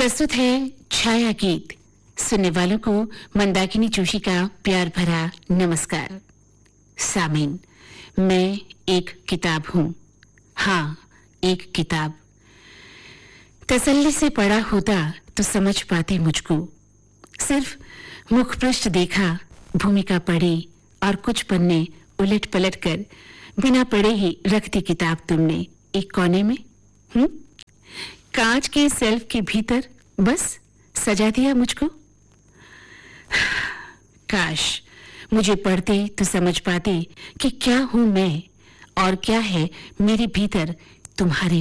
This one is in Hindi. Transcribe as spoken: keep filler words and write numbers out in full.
प्रस्तुत है छाया गीत। सुनने वालों को मंदाकिनी जोशी का प्यार भरा नमस्कार। सामीन, मैं एक किताब हूँ। हाँ, एक किताब। तसल्ली से पढ़ा होता तो समझ पाती मुझको। सिर्फ मुख पृष्ठ देखा, भूमिका पढ़ी और कुछ पन्ने उलट पलट कर बिना पढ़े ही रख दी किताब तुमने एक कोने में। हम्म कांच के सेल्फ के भीतर बस सजा दिया मुझको। काश मुझे पढ़ते तो समझ पाते कि क्या हूं मैं और क्या है मेरे भीतर तुम्हारे